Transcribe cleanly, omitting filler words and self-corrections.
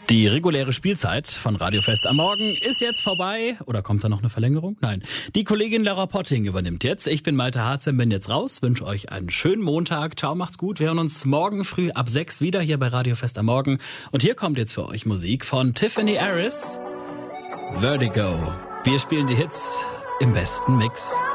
Die reguläre Spielzeit von Radio Fest am Morgen ist jetzt vorbei. Oder kommt da noch eine Verlängerung? Nein. Die Kollegin Lara Potting übernimmt jetzt. Ich bin Malte Harzem, bin jetzt raus. Wünsche euch einen schönen Montag. Ciao, macht's gut. Wir hören uns morgen früh ab 6 wieder hier bei Radio Fest am Morgen. Und hier kommt jetzt für euch Musik von Tiffany Harris. Vertigo. Wir spielen die Hits im besten Mix.